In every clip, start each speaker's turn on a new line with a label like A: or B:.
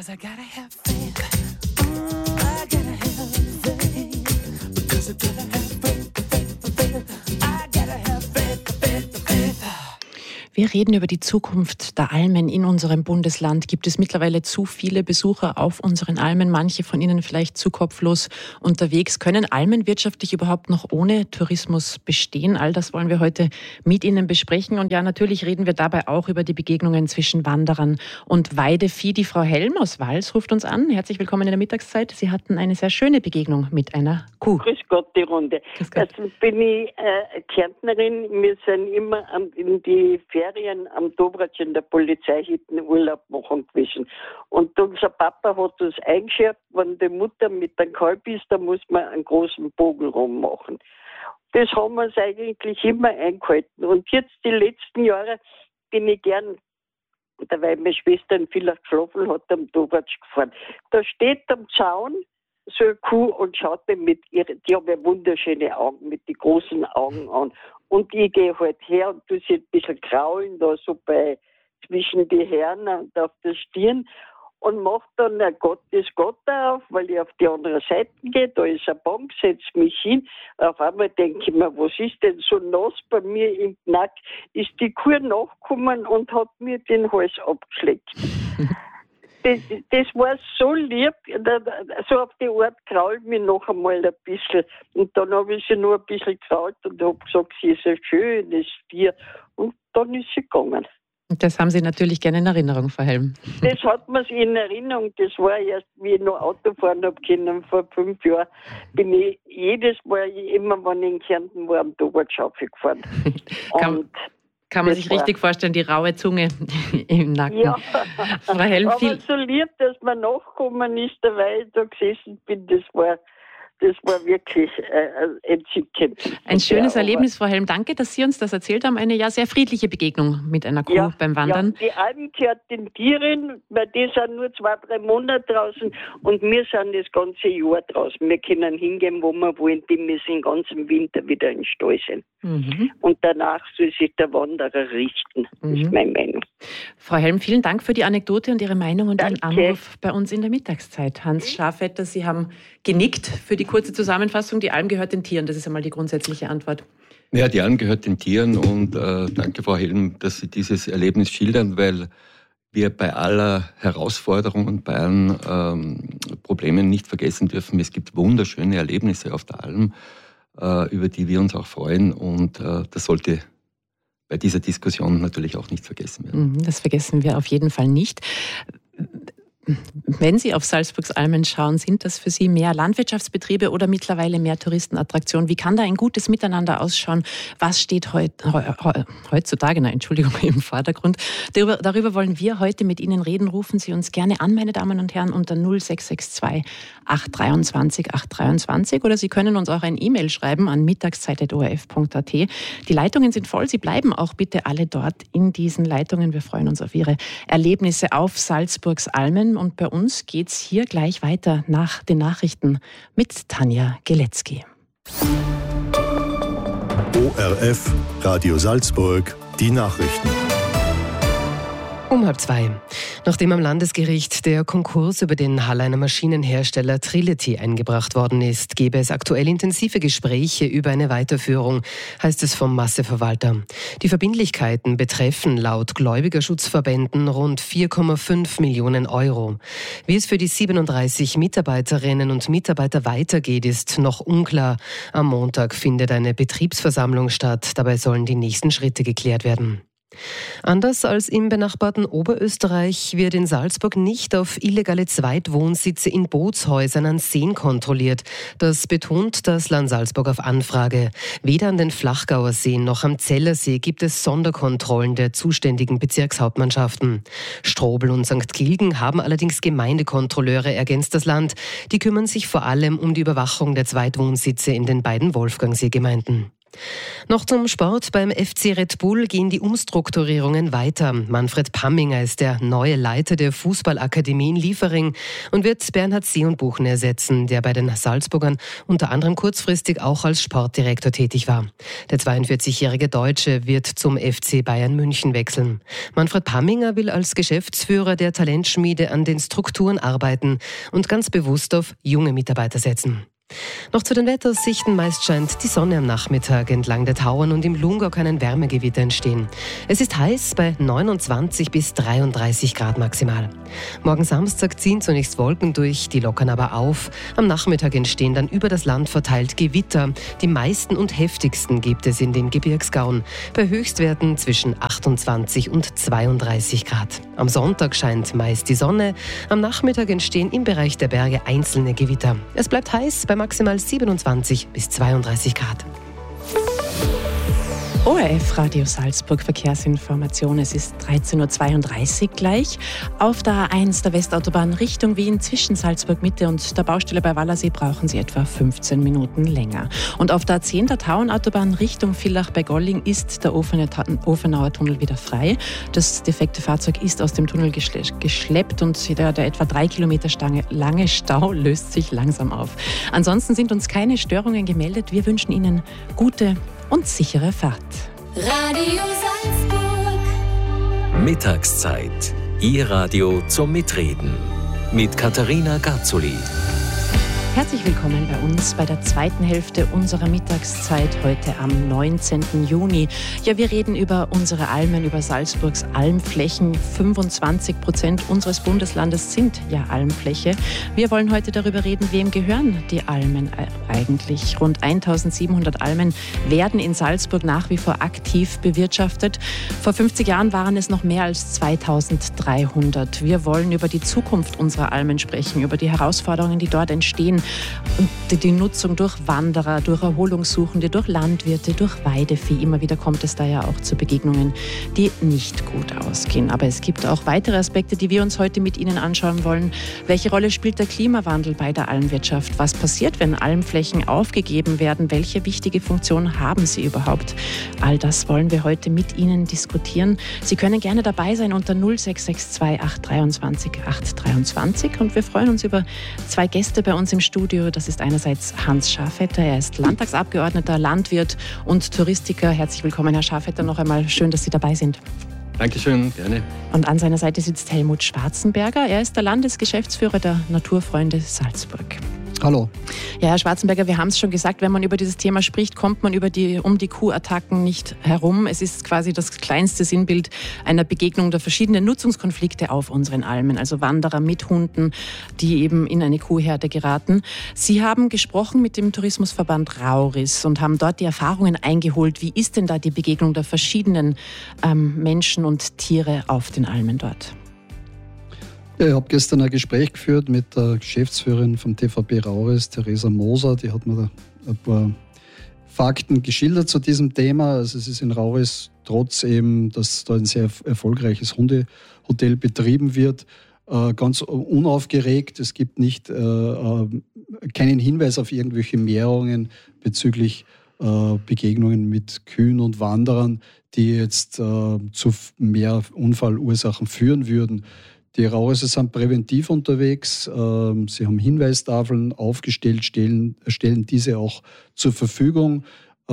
A: 'Cause I gotta have faith. I gotta have faith. Because I gotta have faith. I gotta have faith. Wir reden über die Zukunft der Almen in unserem Bundesland. Gibt es mittlerweile zu viele Besucher auf unseren Almen? Manche von ihnen vielleicht zu kopflos unterwegs. Können Almen wirtschaftlich überhaupt noch ohne Tourismus bestehen? All das wollen wir heute mit Ihnen besprechen. Und ja, natürlich reden wir dabei auch über die Begegnungen zwischen Wanderern und Weidevieh. Die Frau Helm aus Wals ruft uns an. Herzlich willkommen in der Mittagszeit. Sie hatten eine sehr schöne Begegnung mit einer Kuh.
B: Grüß Gott, die Runde. Also bin ich Kärntnerin. Wir sind immer in die Ferien am Dobratsch in der Polizeihütte Urlaub machen gewesen. Und unser Papa hat uns eingeschärft, wenn die Mutter mit einem Kalb ist, da muss man einen großen Bogen rummachen. Das haben wir uns eigentlich immer eingehalten. Und jetzt die letzten Jahre bin ich gern, weil meine Schwester in Villach geschlafen hat, am Dobratsch gefahren. Da steht am Zaun so eine Kuh und schaut mir die haben ja wunderschöne Augen, mit den großen Augen an. Und ich gehe halt her und tue sie ein bisschen kraulen, da so zwischen die Hörner und auf der Stirn und mache dann das Gotter auf, weil ich auf die andere Seite gehe, da ist eine Bank, setze mich hin. Auf einmal denke ich mir, was ist denn so nass bei mir im Knack? Ist die Kuh nachgekommen und hat mir den Hals abgeschleckt. Das war so lieb, so auf die Art krault mich noch einmal ein bisschen. Und dann habe ich sie nur ein bisschen krault und habe gesagt, sie ist ein schönes Tier. Und dann ist sie gegangen.
A: Das haben Sie natürlich gerne in Erinnerung, Frau Helm.
B: Das hat man sich in Erinnerung. Das war erst, wie ich noch Auto fahren habe können, vor 5 Jahren, bin ich jedes Mal, immer wenn ich in Kärnten war, am Dobratsch gefahren.
A: Kann man sich richtig vorstellen, die raue Zunge im Nacken. Ja, Frau Helm,
B: aber so lieb, dass man nachgekommen ist, weil ich da gesessen bin, das war wirklich entzückend.
A: Ein schönes Erlebnis, Frau Helm. Danke, dass Sie uns das erzählt haben. Eine sehr friedliche Begegnung mit einer Kuh beim Wandern.
B: Ja, die Alm gehört den Tieren, weil die sind nur 2-3 Monate draußen und wir sind das ganze Jahr draußen. Wir können hingehen, wo wir wollen, wir müssen den ganzen Winter wieder im Stall sein. Mhm. Und danach soll sich der Wanderer richten. Das ist meine Meinung.
A: Frau Helm, vielen Dank für die Anekdote und Ihre Meinung und Ihren Anruf bei uns in der Mittagszeit. Hans Schafetter, Sie haben genickt für die kurze Zusammenfassung. Die Alm gehört den Tieren. Das ist einmal die grundsätzliche Antwort.
C: Ja, die Alm gehört den Tieren und danke, Frau Helm, dass Sie dieses Erlebnis schildern, weil wir bei aller Herausforderung und bei allen Problemen nicht vergessen dürfen, es gibt wunderschöne Erlebnisse auf der Alm, über die wir uns auch freuen und das sollte bei dieser Diskussion natürlich auch nicht vergessen werden.
A: Das vergessen wir auf jeden Fall nicht. Wenn Sie auf Salzburgs Almen schauen, sind das für Sie mehr Landwirtschaftsbetriebe oder mittlerweile mehr Touristenattraktionen? Wie kann da ein gutes Miteinander ausschauen? Was steht heutzutage im Vordergrund? Darüber wollen wir heute mit Ihnen reden. Rufen Sie uns gerne an, meine Damen und Herren, unter 0662 823 823 oder Sie können uns auch ein E-Mail schreiben an mittagszeit.orf.at. Die Leitungen sind voll. Sie bleiben auch bitte alle dort in diesen Leitungen. Wir freuen uns auf Ihre Erlebnisse auf Salzburgs Almen. Und bei uns geht's hier gleich weiter nach den Nachrichten mit Tanja Geletzky.
D: ORF, Radio Salzburg, die Nachrichten.
E: Um 13:30. Nachdem am Landesgericht der Konkurs über den Halleiner Maschinenhersteller Trility eingebracht worden ist, gäbe es aktuell intensive Gespräche über eine Weiterführung, heißt es vom Masseverwalter. Die Verbindlichkeiten betreffen laut Gläubigerschutzverbänden rund 4,5 Millionen Euro. Wie es für die 37 Mitarbeiterinnen und Mitarbeiter weitergeht, ist noch unklar. Am Montag findet eine Betriebsversammlung statt. Dabei sollen die nächsten Schritte geklärt werden. Anders als im benachbarten Oberösterreich wird in Salzburg nicht auf illegale Zweitwohnsitze in Bootshäusern an Seen kontrolliert. Das betont das Land Salzburg auf Anfrage. Weder an den Flachgauer Seen noch am Zellersee gibt es Sonderkontrollen der zuständigen Bezirkshauptmannschaften. Strobl und St. Gilgen haben allerdings Gemeindekontrolleure, ergänzt das Land. Die kümmern sich vor allem um die Überwachung der Zweitwohnsitze in den beiden Wolfgangsee-Gemeinden. Noch zum Sport. Beim FC Red Bull gehen die Umstrukturierungen weiter. Manfred Pamminger ist der neue Leiter der Fußballakademie in Liefering und wird Bernhard Seeunbuchen ersetzen, der bei den Salzburgern unter anderem kurzfristig auch als Sportdirektor tätig war. Der 42-jährige Deutsche wird zum FC Bayern München wechseln. Manfred Pamminger will als Geschäftsführer der Talentschmiede an den Strukturen arbeiten und ganz bewusst auf junge Mitarbeiter setzen. Noch zu den Wetteraussichten. Meist scheint die Sonne am Nachmittag. Entlang der Tauern und im Lungau können Wärmegewitter entstehen. Es ist heiß bei 29 bis 33 Grad maximal. Morgen Samstag ziehen zunächst Wolken durch, die lockern aber auf. Am Nachmittag entstehen dann über das Land verteilt Gewitter. Die meisten und heftigsten gibt es in den Gebirgsgauen. Bei Höchstwerten zwischen 28 und 32 Grad. Am Sonntag scheint meist die Sonne. Am Nachmittag entstehen im Bereich der Berge einzelne Gewitter. Es bleibt heiß bei maximal 27 bis 32 Grad.
A: ORF Radio Salzburg Verkehrsinformation. Es ist 13.32 Uhr gleich. Auf der A1 der Westautobahn Richtung Wien zwischen Salzburg Mitte und der Baustelle bei Wallersee brauchen Sie etwa 15 Minuten länger. Und auf der A10 der Tauernautobahn Richtung Villach bei Golling ist der Ofenauer Tunnel wieder frei. Das defekte Fahrzeug ist aus dem Tunnel geschleppt und der etwa 3 Kilometer lange Stau löst sich langsam auf. Ansonsten sind uns keine Störungen gemeldet. Wir wünschen Ihnen gute und sichere Fahrt.
F: Radio Salzburg.
G: Mittagszeit. Ihr Radio zum Mitreden. Mit Katharina Garzuli.
A: Herzlich willkommen bei uns bei der zweiten Hälfte unserer Mittagszeit heute am 19. Juni. Ja, wir reden über unsere Almen, über Salzburgs Almflächen. 25% unseres Bundeslandes sind ja Almfläche. Wir wollen heute darüber reden, wem gehören die Almen eigentlich. Rund 1700 Almen werden in Salzburg nach wie vor aktiv bewirtschaftet. Vor 50 Jahren waren es noch mehr als 2300. Wir wollen über die Zukunft unserer Almen sprechen, über die Herausforderungen, die dort entstehen. Und die Nutzung durch Wanderer, durch Erholungssuchende, durch Landwirte, durch Weidevieh. Immer wieder kommt es da ja auch zu Begegnungen, die nicht gut ausgehen. Aber es gibt auch weitere Aspekte, die wir uns heute mit Ihnen anschauen wollen. Welche Rolle spielt der Klimawandel bei der Almwirtschaft? Was passiert, wenn Almflächen aufgegeben werden? Welche wichtige Funktion haben sie überhaupt? All das wollen wir heute mit Ihnen diskutieren. Sie können gerne dabei sein unter 0662 823 823. Und wir freuen uns über zwei Gäste bei uns im Studio. Das ist einerseits Hans Schafetter. Er ist Landtagsabgeordneter, Landwirt und Touristiker. Herzlich willkommen, Herr Schafetter, noch einmal. Schön, dass Sie dabei sind.
C: Dankeschön, gerne.
A: Und an seiner Seite sitzt Helmut Schwarzenberger. Er ist der Landesgeschäftsführer der Naturfreunde Salzburg.
H: Hallo.
A: Ja, Herr Schwarzenberger, wir haben es schon gesagt, wenn man über dieses Thema spricht, kommt man um die Kuhattacken nicht herum. Es ist quasi das kleinste Sinnbild einer Begegnung der verschiedenen Nutzungskonflikte auf unseren Almen, also Wanderer mit Hunden, die eben in eine Kuhherde geraten. Sie haben gesprochen mit dem Tourismusverband Rauris und haben dort die Erfahrungen eingeholt. Wie ist denn da die Begegnung der verschiedenen Menschen und Tiere auf den Almen dort?
H: Ja, ich habe gestern ein Gespräch geführt mit der Geschäftsführerin vom TVP Rauris, Theresa Moser. Die hat mir da ein paar Fakten geschildert zu diesem Thema. Also es ist in Rauris, trotz eben, dass da ein sehr erfolgreiches Hundehotel betrieben wird, ganz unaufgeregt. Es gibt keinen Hinweis auf irgendwelche Mehrungen bezüglich Begegnungen mit Kühen und Wanderern, die jetzt zu mehr Unfallursachen führen würden. Die Raurisser sind präventiv unterwegs. Sie haben Hinweistafeln aufgestellt, stellen diese auch zur Verfügung,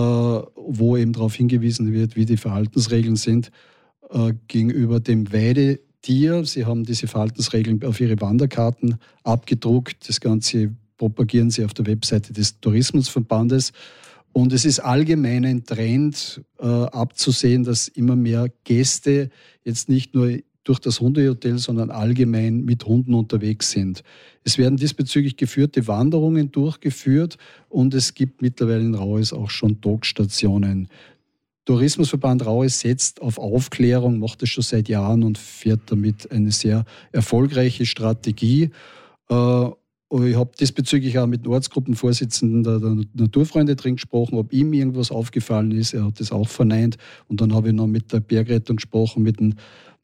H: wo eben darauf hingewiesen wird, wie die Verhaltensregeln sind gegenüber dem Weidetier. Sie haben diese Verhaltensregeln auf ihre Wanderkarten abgedruckt. Das Ganze propagieren sie auf der Webseite des Tourismusverbandes. Und es ist allgemein ein Trend abzusehen, dass immer mehr Gäste jetzt nicht nur durch das Hundehotel, sondern allgemein mit Hunden unterwegs sind. Es werden diesbezüglich geführte Wanderungen durchgeführt und es gibt mittlerweile in Rauris auch schon Dogstationen. Tourismusverband Rauris setzt auf Aufklärung, macht das schon seit Jahren und fährt damit eine sehr erfolgreiche Strategie. Ich habe diesbezüglich auch mit dem Ortsgruppenvorsitzenden der Naturfreunde drin gesprochen, ob ihm irgendwas aufgefallen ist. Er hat das auch verneint. Und dann habe ich noch mit der Bergrettung gesprochen, mit dem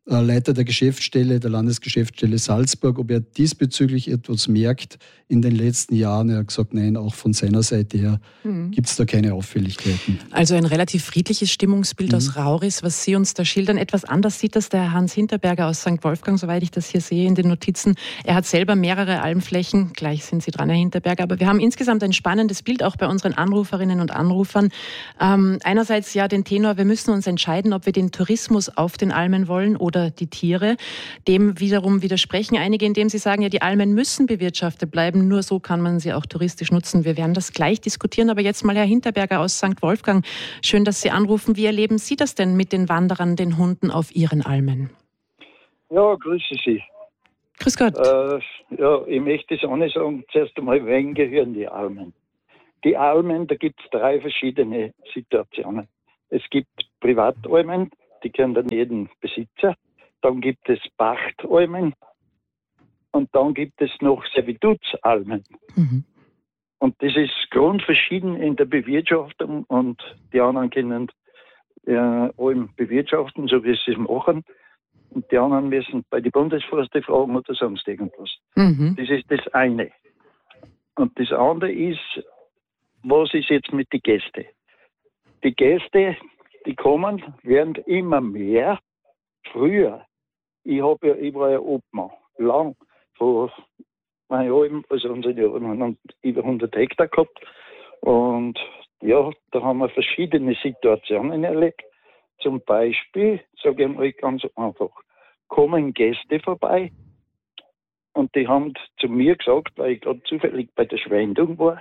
H: Leiter der Geschäftsstelle, der Landesgeschäftsstelle Salzburg, ob er diesbezüglich etwas merkt in den letzten Jahren. Er hat gesagt, nein, auch von seiner Seite her gibt es da keine Auffälligkeiten.
A: Also ein relativ friedliches Stimmungsbild aus Rauris, was Sie uns da schildern. Etwas anders sieht das der Hans Hinterberger aus St. Wolfgang, soweit ich das hier sehe in den Notizen. Er hat selber mehrere Almflächen. Gleich sind Sie dran, Herr Hinterberger. Aber wir haben insgesamt ein spannendes Bild auch bei unseren Anruferinnen und Anrufern. Einerseits ja den Tenor, wir müssen uns entscheiden, ob wir den Tourismus auf den Almen wollen oder die Tiere. Dem wiederum widersprechen einige, indem sie sagen, ja, die Almen müssen bewirtschaftet bleiben, nur so kann man sie auch touristisch nutzen. Wir werden das gleich diskutieren, aber jetzt mal Herr Hinterberger aus St. Wolfgang. Schön, dass Sie anrufen. Wie erleben Sie das denn mit den Wanderern, den Hunden auf Ihren Almen?
I: Ja, grüße Sie.
A: Grüß Gott.
I: Ich möchte es auch nicht sagen, zuerst einmal, wen gehören die Almen? Die Almen, da gibt es 3 verschiedene Situationen. Es gibt Privatalmen, die gehören dann jedem Besitzer. Dann gibt es Pachtalmen und dann gibt es noch Servitutsalmen. Und das ist grundverschieden in der Bewirtschaftung und die anderen können Almen bewirtschaften, so wie sie es machen. Und die anderen müssen bei den Bundesforste fragen oder sonst irgendwas. Das ist das eine. Und das andere ist, was ist jetzt mit den Gästen? Die Gäste, die kommen, werden immer mehr. Früher, ich war ja Obmann, lang, vor meinen Alpen, also unsere Alpen haben über 100 Hektar gehabt. Und ja, da haben wir verschiedene Situationen erlebt. Zum Beispiel, sage ich mal ganz einfach, kommen Gäste vorbei und die haben zu mir gesagt, weil ich gerade zufällig bei der Schwendung war,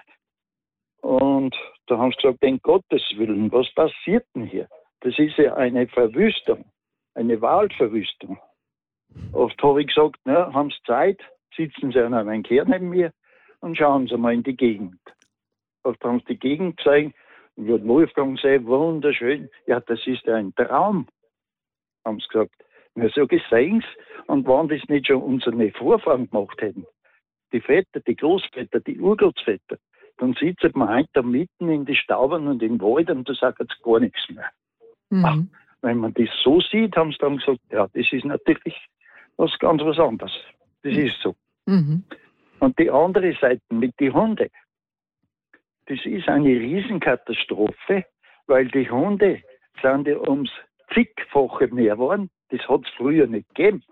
I: und da haben sie gesagt, um Gottes Willen, was passiert denn hier? Das ist ja eine Verwüstung, eine Waldverwüstung. Oft habe ich gesagt, na, haben Sie Zeit, sitzen Sie an einem Kehr neben mir und schauen Sie mal in die Gegend. Oft haben sie die Gegend gezeigt und wird Wolfgang gesagt, wunderschön. Ja, das ist ein Traum, haben sie gesagt. Na, so gesehen sie, und wenn das nicht schon unsere Vorfahren gemacht hätten, die Väter, die Großväter, die Urgroßväter, dann sitzen wir heute da mitten in die Staubern und im Wald und da sagt es gar nichts mehr. Ach, wenn man das so sieht, haben sie dann gesagt, ja, das ist natürlich was anderes. Das ist so. Und die andere Seite mit den Hunden, das ist eine Riesenkatastrophe, weil die Hunde sind ja ums zigfache mehr geworden. Das hat es früher nicht gegeben.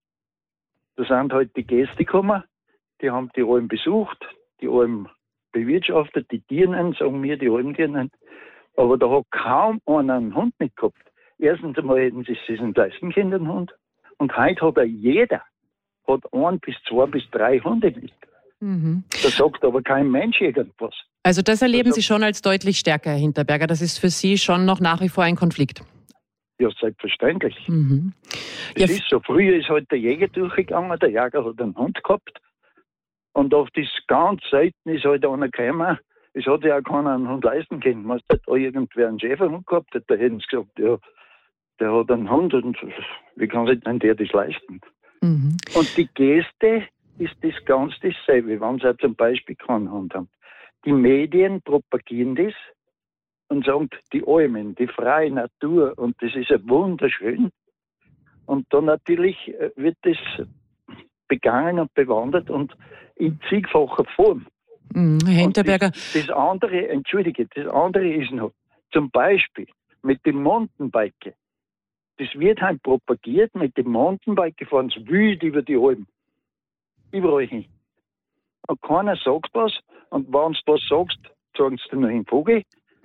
I: Da sind halt die Gäste gekommen, die haben die Alm besucht, die Alm bewirtschaftet, die Tieren, sagen wir, die Almtieren. Aber da hat kaum einer einen Hund mitgehabt. Erstens einmal hätten sie sich einen leisten können, den Hund. Und heute hat jeder 1 bis 2 bis 3 Hunde mit. Da sagt aber kein Mensch irgendwas.
A: Also das erleben Sie schon als deutlich stärker, Herr Hinterberger. Das ist für Sie schon noch nach wie vor ein Konflikt.
I: Ja, selbstverständlich. Das ist so. Früher ist halt der Jäger durchgegangen, der Jäger hat einen Hund gehabt. Und auf das ganz selten ist halt einer gekommen. Es hat ja auch keiner einen Hund leisten können. Man hat da irgendwer einen Schäferhund gehabt, da hätten sie gesagt, ja, der hat einen Hund und wie kann sich denn der das leisten? Und die Gäste ist das ganz dasselbe, wenn sie zum Beispiel keinen Hund haben. Die Medien propagieren das und sagen, die Almen, die freie Natur, und das ist ja wunderschön. Und dann natürlich wird das begangen und bewandert und in zigfacher Form.
A: Herr Hinterberger.
I: Das andere ist noch, zum Beispiel mit dem Mountainbiken. Das wird halt propagiert, mit dem Mountainbiken fahren sie wild über die Alpen. Überall hin. Und keiner sagt was, und wenn du was sagst, sagen sie dir noch im Vogel,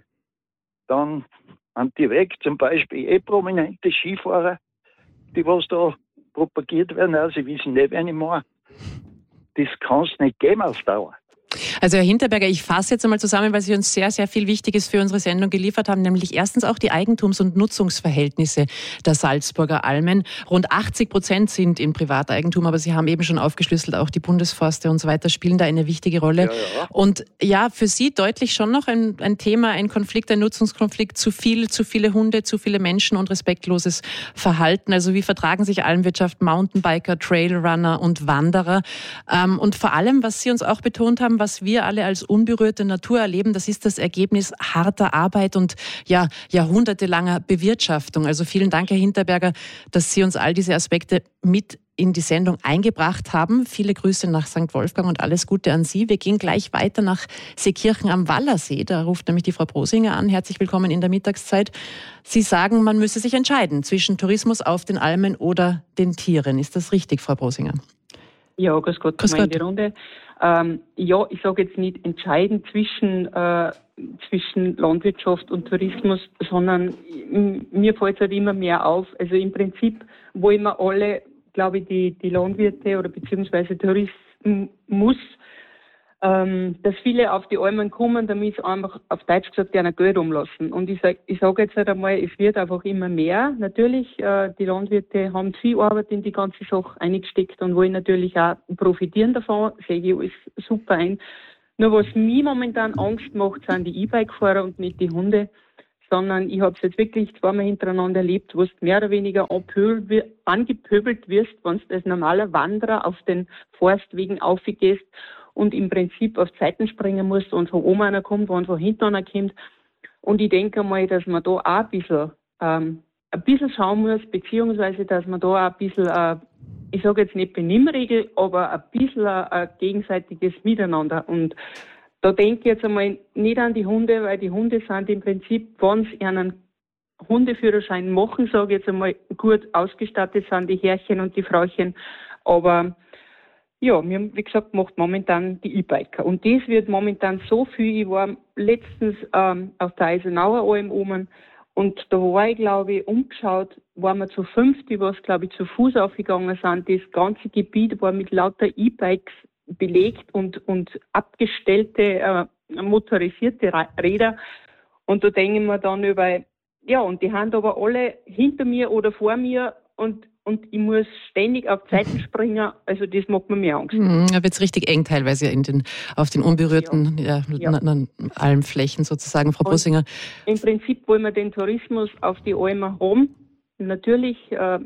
I: dann sind die weg. Zum Beispiel prominente Skifahrer, die was da propagiert werden, also sie wissen nicht, wer nicht mehr. Das kann es nicht geben auf Dauer.
A: Also Herr Hinterberger, ich fasse jetzt einmal zusammen, weil Sie uns sehr, sehr viel Wichtiges für unsere Sendung geliefert haben, nämlich erstens auch die Eigentums- und Nutzungsverhältnisse der Salzburger Almen. Rund 80% sind in Privateigentum, aber Sie haben eben schon aufgeschlüsselt, auch die Bundesforste und so weiter spielen da eine wichtige Rolle. Ja. Und ja, für Sie deutlich schon noch ein Thema, ein Konflikt, ein Nutzungskonflikt, zu viele Hunde, zu viele Menschen und respektloses Verhalten. Also wie vertragen sich Almwirtschaft, Mountainbiker, Trailrunner und Wanderer? Und vor allem, was Sie uns auch betont haben, was wir alle als unberührte Natur erleben, das ist das Ergebnis harter Arbeit und jahrhundertelanger Bewirtschaftung. Also vielen Dank, Herr Hinterberger, dass Sie uns all diese Aspekte mit in die Sendung eingebracht haben. Viele Grüße nach St. Wolfgang und alles Gute an Sie. Wir gehen gleich weiter nach Seekirchen am Wallersee. Da ruft nämlich die Frau Brosinger an. Herzlich willkommen in der Mittagszeit. Sie sagen, man müsse sich entscheiden zwischen Tourismus auf den Almen oder den Tieren. Ist das richtig, Frau Brosinger?
J: Ja, grüß Gott, in die Runde. Ich sage jetzt nicht entscheiden zwischen Landwirtschaft und Tourismus, sondern mir fällt es halt immer mehr auf. Also im Prinzip wollen wir alle, glaube ich, die Landwirte oder beziehungsweise Tourismus, dass viele auf die Almen kommen, damit sie einfach auf Deutsch gesagt gerne Geld umlassen. Und ich sage jetzt halt einmal, es wird einfach immer mehr. Natürlich, die Landwirte haben viel Arbeit in die ganze Sache eingesteckt und wollen natürlich auch profitieren davon, sehe ich alles super ein. Nur was mir momentan Angst macht, sind die E-Bike-Fahrer und nicht die Hunde, sondern ich habe es jetzt wirklich zweimal hintereinander erlebt, wo du mehr oder weniger angepöbelt wirst, wenn du als normaler Wanderer auf den Forstwegen aufgehst und im Prinzip auf Seiten springen musst und von oben einer kommt, wenn von hinten einer kommt. Und ich denke mal, dass man da auch ein bisschen schauen muss, beziehungsweise dass man da auch ein bisschen, ich sage jetzt nicht Benimmregel, aber ein bisschen ein gegenseitiges Miteinander. Und da denke ich jetzt einmal nicht an die Hunde, weil die Hunde sind im Prinzip, wenn sie einen Hundeführerschein machen, sage ich jetzt einmal, gut ausgestattet sind die Herrchen und die Frauchen. Aber ja, mir, wie gesagt, macht momentan die E-Biker. Und das wird momentan so viel. Ich war letztens auf der Eisenauer Alm oben und da war ich, glaube ich, umgeschaut, waren wir zu 50, was, glaube ich, zu Fuß aufgegangen sind. Das ganze Gebiet war mit lauter E-Bikes belegt und abgestellte, motorisierte Räder. Und da denke ich mir dann über, ja, und die haben aber alle hinter mir oder vor mir und ich muss ständig auf Seiten springen, also das macht mir mehr Angst.
A: Da wird es richtig eng teilweise auf den unberührten Almflächen sozusagen, Frau Brosinger.
J: Im Prinzip wollen wir den Tourismus auf die Almen haben. Natürlich,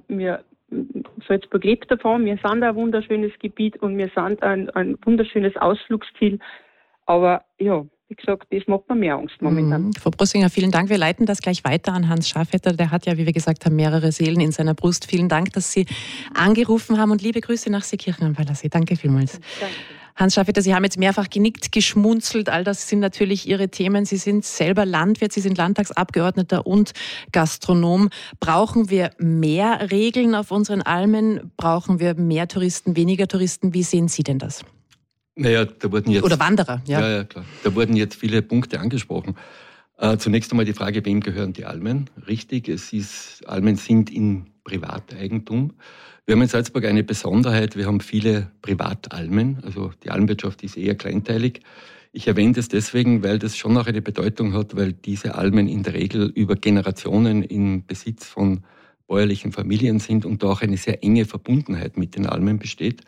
J: Salzburg lebt davon, wir sind ein wunderschönes Gebiet und wir sind ein wunderschönes Ausflugsziel, aber ja, wie gesagt, das macht mir mehr Angst momentan.
A: Frau Brosinger, vielen Dank. Wir leiten das gleich weiter an Hans Schafetter. Der hat ja, wie wir gesagt haben, mehrere Seelen in seiner Brust. Vielen Dank, dass Sie angerufen haben und liebe Grüße nach Seekirchen am Wallersee. Danke vielmals. Danke. Hans Schafetter, Sie haben jetzt mehrfach genickt, geschmunzelt. All das sind natürlich Ihre Themen. Sie sind selber Landwirt, Sie sind Landtagsabgeordneter und Gastronom. Brauchen wir mehr Regeln auf unseren Almen? Brauchen wir mehr Touristen, weniger Touristen? Wie sehen Sie denn das?
C: Naja, da wurden jetzt...
A: Oder Wanderer, ja.
C: Ja, klar. Da wurden jetzt viele Punkte angesprochen. Zunächst einmal die Frage, wem gehören die Almen? Richtig, Almen sind in Privateigentum. Wir haben in Salzburg eine Besonderheit, wir haben viele Privatalmen, also die Almwirtschaft ist eher kleinteilig. Ich erwähne das deswegen, weil das schon auch eine Bedeutung hat, weil diese Almen in der Regel über Generationen im Besitz von bäuerlichen Familien sind und da auch eine sehr enge Verbundenheit mit den Almen besteht.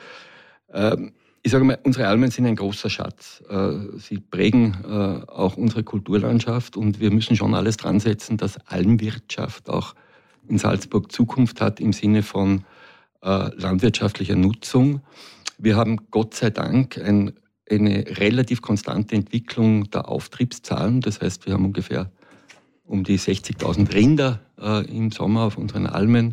C: Ich sage mal, unsere Almen sind ein großer Schatz. Sie prägen auch unsere Kulturlandschaft und wir müssen schon alles dran setzen, dass Almwirtschaft auch in Salzburg Zukunft hat im Sinne von landwirtschaftlicher Nutzung. Wir haben Gott sei Dank eine relativ konstante Entwicklung der Auftriebszahlen. Das heißt, wir haben ungefähr um die 60.000 Rinder im Sommer auf unseren Almen.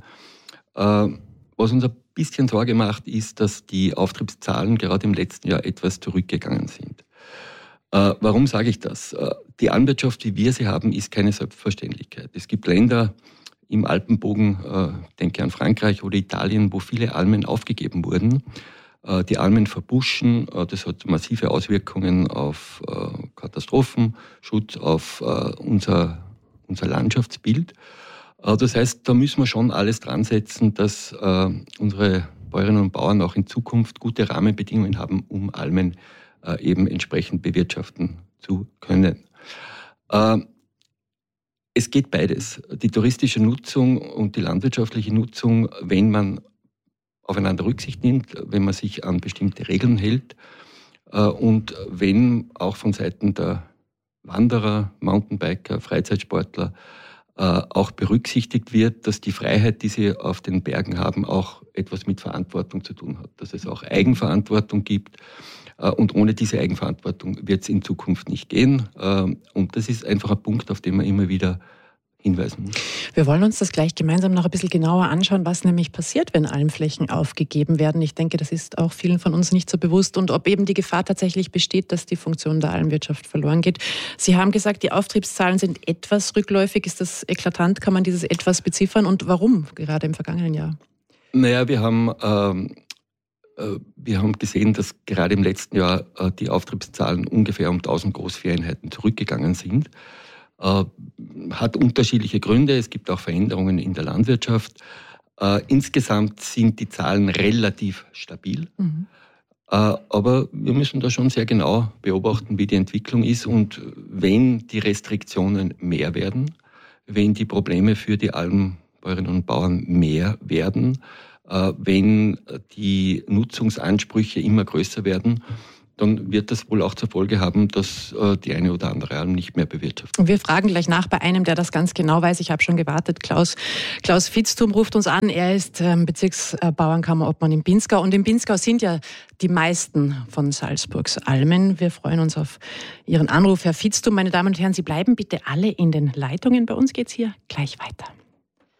C: Was uns ein bisschen Sorge macht, ist, dass die Auftriebszahlen gerade im letzten Jahr etwas zurückgegangen sind. Warum sage ich das? Die Almwirtschaft, wie wir sie haben, ist keine Selbstverständlichkeit. Es gibt Länder im Alpenbogen, denke an Frankreich oder Italien, wo viele Almen aufgegeben wurden. Die Almen verbuschen, das hat massive Auswirkungen auf Katastrophenschutz, auf unser Landschaftsbild. Das heißt, da müssen wir schon alles dran setzen, dass unsere Bäuerinnen und Bauern auch in Zukunft gute Rahmenbedingungen haben, um Almen eben entsprechend bewirtschaften zu können. Es geht beides. Die touristische Nutzung und die landwirtschaftliche Nutzung, wenn man aufeinander Rücksicht nimmt, wenn man sich an bestimmte Regeln hält und wenn auch von Seiten der Wanderer, Mountainbiker, Freizeitsportler auch berücksichtigt wird, dass die Freiheit, die sie auf den Bergen haben, auch etwas mit Verantwortung zu tun hat. Dass es auch Eigenverantwortung gibt. Und ohne diese Eigenverantwortung wird es in Zukunft nicht gehen. Und das ist einfach ein Punkt, auf den man immer wieder hinweisen muss.
A: Wir wollen uns das gleich gemeinsam noch ein bisschen genauer anschauen, was nämlich passiert, wenn Almflächen aufgegeben werden. Ich denke, das ist auch vielen von uns nicht so bewusst und ob eben die Gefahr tatsächlich besteht, dass die Funktion der Almwirtschaft verloren geht. Sie haben gesagt, die Auftriebszahlen sind etwas rückläufig. Ist das eklatant? Kann man dieses etwas beziffern und warum gerade im vergangenen Jahr?
C: Naja, wir haben gesehen, dass gerade im letzten Jahr die Auftriebszahlen ungefähr um 1000 Großvieheinheiten zurückgegangen sind. Hat unterschiedliche Gründe. Es gibt auch Veränderungen in der Landwirtschaft. Insgesamt sind die Zahlen relativ stabil. Aber wir müssen da schon sehr genau beobachten, wie die Entwicklung ist. Und wenn die Restriktionen mehr werden, wenn die Probleme für die Almbäuerinnen und Bauern mehr werden, wenn die Nutzungsansprüche immer größer werden, dann wird das wohl auch zur Folge haben, dass die eine oder andere Alm nicht mehr bewirtschaftet.
A: Und wir fragen gleich nach bei einem, der das ganz genau weiß. Ich habe schon gewartet. Klaus Vitzthum ruft uns an. Er ist Bezirksbauernkammerobmann im Pinzgau. Und im Pinzgau sind ja die meisten von Salzburgs Almen. Wir freuen uns auf Ihren Anruf, Herr Vitzthum. Meine Damen und Herren, Sie bleiben bitte alle in den Leitungen. Bei uns geht's hier gleich weiter.